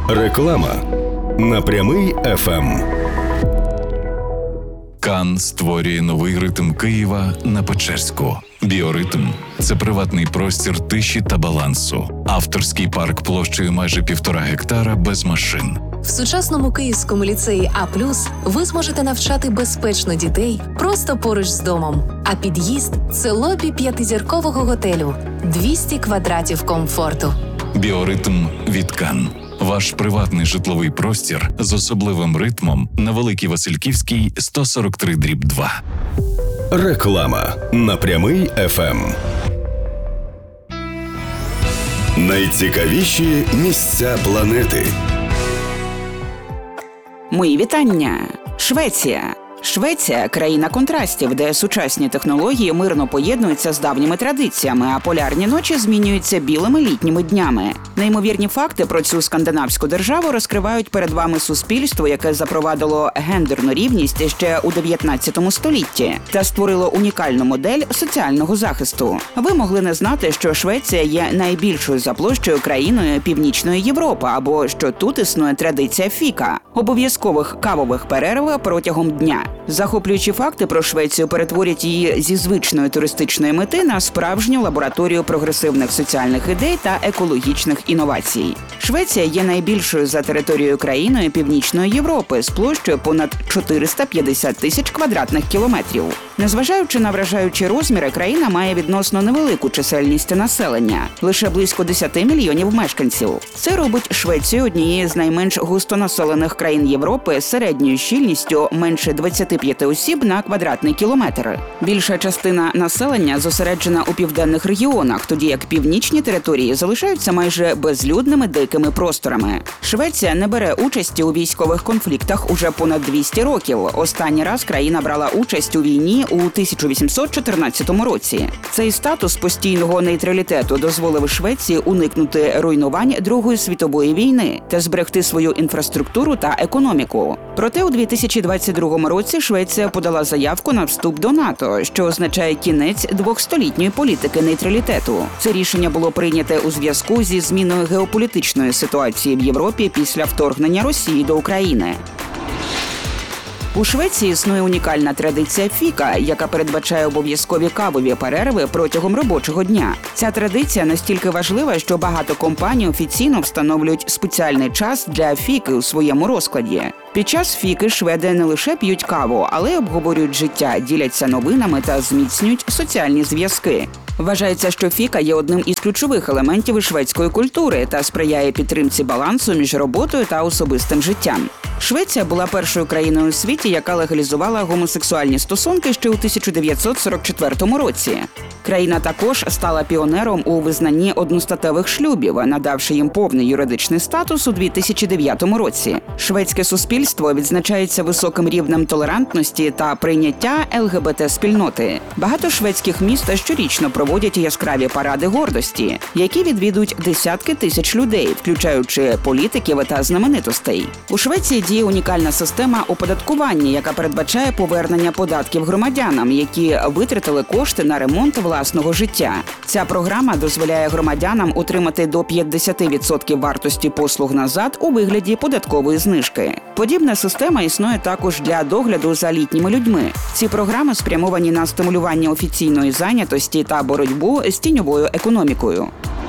Реклама на Прямий ФМ. Кан створює новий ритм Києва на Печерську. Біоритм – це приватний простір тиші та балансу. Авторський парк площею майже 1,5 гектара без машин. В сучасному Київському ліцеї А+, ви зможете навчати безпечно дітей просто поруч з домом. А під'їзд – це лобі 5-зіркового готелю. 200 квадратів комфорту. Біоритм від Кан. Ваш приватний житловий простір з особливим ритмом на Великій Васильківській, 143/2. Реклама на Прямий ФМ. Найцікавіші місця планети. Мої вітання! Швеція. Швеція – країна контрастів, де сучасні технології мирно поєднуються з давніми традиціями, а полярні ночі змінюються білими літніми днями. Неймовірні факти про цю скандинавську державу розкривають перед вами суспільство, яке запровадило гендерну рівність ще у 19 столітті та створило унікальну модель соціального захисту. Ви могли не знати, що Швеція є найбільшою за площею країною Північної Європи, або що тут існує традиція фіка – обов'язкових кавових перерв протягом дня. Захоплюючі факти про Швецію перетворять її зі звичної туристичної мети на справжню лабораторію прогресивних соціальних ідей та екологічних інновацій. Швеція є найбільшою за територією країною Північної Європи з площею понад 450 тисяч квадратних кілометрів. Незважаючи на вражаючі розміри, країна має відносно невелику чисельність населення – лише близько 10 мільйонів мешканців. Це робить Швецію однією з найменш густонаселених країн Європи з середньою щільністю менше 25 осіб на квадратний кілометр. Більша частина населення зосереджена у південних регіонах, тоді як північні території залишаються майже безлюдними дикими просторами. Швеція не бере участі у військових конфліктах уже понад 200 років. Останній раз країна брала участь у війні у 1814 році. Цей статус постійного нейтралітету дозволив Швеції уникнути руйнувань Другої світової війни та зберегти свою інфраструктуру та економіку. Проте у 2022 році Швеція подала заявку на вступ до НАТО, що означає кінець 200-літньої політики нейтралітету. Це рішення було прийняте у зв'язку зі зміною геополітичної ситуації в Європі після вторгнення Росії до України. У Швеції існує унікальна традиція фіка, яка передбачає обов'язкові кавові перерви протягом робочого дня. Ця традиція настільки важлива, що багато компаній офіційно встановлюють спеціальний час для фіки у своєму розкладі. Під час фіки шведи не лише п'ють каву, але й обговорюють життя, діляться новинами та зміцнюють соціальні зв'язки. Вважається, що фіка є одним із ключових елементів шведської культури та сприяє підтримці балансу між роботою та особистим життям. Швеція була першою країною у світі, яка легалізувала гомосексуальні стосунки ще у 1944 році. Країна також стала піонером у визнанні одностатевих шлюбів, надавши їм повний юридичний статус у 2009 році. Шведське суспільство відзначається високим рівнем толерантності та прийняття ЛГБТ-спільноти. Багато шведських міст щорічно проводять яскраві паради гордості, які відвідують десятки тисяч людей, включаючи політиків та знаменитостей. У Швеції діє унікальна система оподаткування, яка передбачає повернення податків громадянам, які витратили кошти на ремонт власного життя. Ця програма дозволяє громадянам отримати до 50% вартості послуг назад у вигляді податкової знижки. Подібна система існує також для догляду за літніми людьми. Ці програми спрямовані на стимулювання офіційної зайнятості та боротьбу з тіньовою економікою.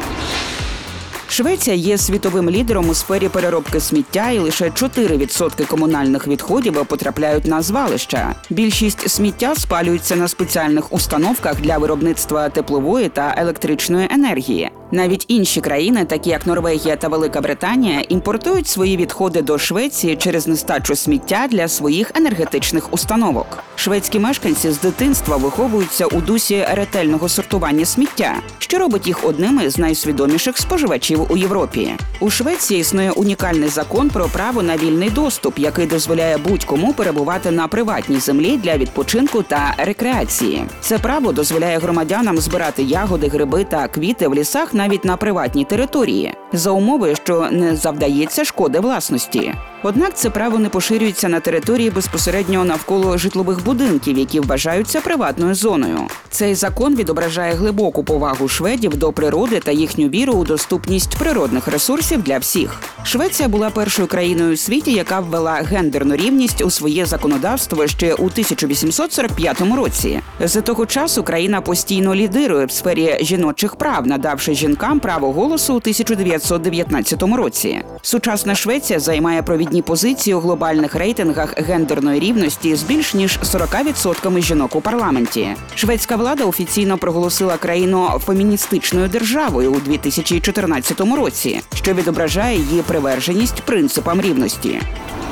Швеція є світовим лідером у сфері переробки сміття, і лише 4% комунальних відходів потрапляють на звалища. Більшість сміття спалюється на спеціальних установках для виробництва теплової та електричної енергії. Навіть інші країни, такі як Норвегія та Велика Британія, імпортують свої відходи до Швеції через нестачу сміття для своїх енергетичних установок. Шведські мешканці з дитинства виховуються у дусі ретельного сортування сміття, що робить їх одними з найсвідоміших споживачів у Європі. У Швеції існує унікальний закон про право на вільний доступ, який дозволяє будь-кому перебувати на приватній землі для відпочинку та рекреації. Це право дозволяє громадянам збирати ягоди, гриби та квіти в лісах навіть на приватній території, за умови, що не завдається шкоди власності. Однак це право не поширюється на території безпосередньо навколо житлових будинків, які вважаються приватною зоною. Цей закон відображає глибоку повагу шведів до природи та їхню віру у доступність природних ресурсів для всіх. Швеція була першою країною у світі, яка ввела гендерну рівність у своє законодавство ще у 1845 році. З того часу країна постійно лідирує в сфері жіночих прав, надавши жінкам право голосу у 1919 році. Сучасна Швеція займає провідні позиції у глобальних рейтингах гендерної рівності з більш ніж 40% жінок у парламенті. Шведська влада офіційно проголосила країну феміністичною державою у 2014 році, що відображає її приверженість принципам рівності.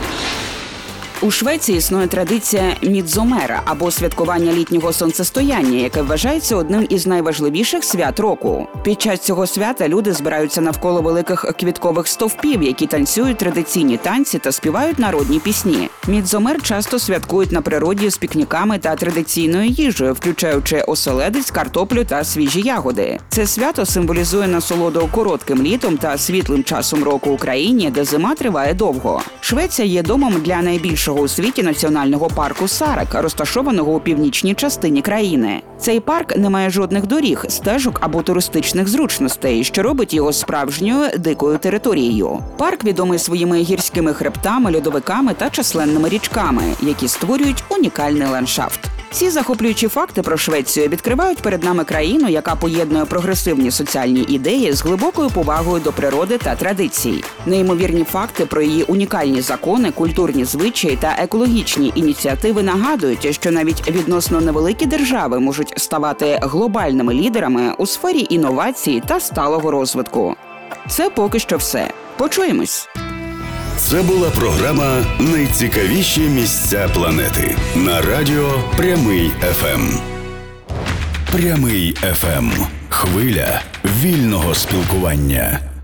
У Швеції існує традиція Мідзомера, або святкування літнього сонцестояння, яке вважається одним із найважливіших свят року. Під час цього свята люди збираються навколо великих квіткових стовпів, які танцюють традиційні танці та співають народні пісні. Мідзомер часто святкують на природі з пікніками та традиційною їжею, включаючи оселедець, картоплю та свіжі ягоди. Це свято символізує насолоду коротким літом та світлим часом року у країні, де зима триває довго. Швеція є домом для найбільшого у світі національного парку Сарек, розташованого у північній частині країни. Цей парк не має жодних доріг, стежок або туристичних зручностей, що робить його справжньою дикою територією. Парк відомий своїми гірськими хребтами, льодовиками та численними річками, які створюють унікальний ландшафт. Ці захоплюючі факти про Швецію відкривають перед нами країну, яка поєднує прогресивні соціальні ідеї з глибокою повагою до природи та традицій. Неймовірні факти про її унікальні закони, культурні звичаї та екологічні ініціативи нагадують, що навіть відносно невеликі держави можуть ставати глобальними лідерами у сфері інновацій та сталого розвитку. Це поки що все. Почуємось! Це була програма «Найцікавіші місця планети» на радіо Прямий ФМ. Прямий ФМ. Хвиля вільного спілкування.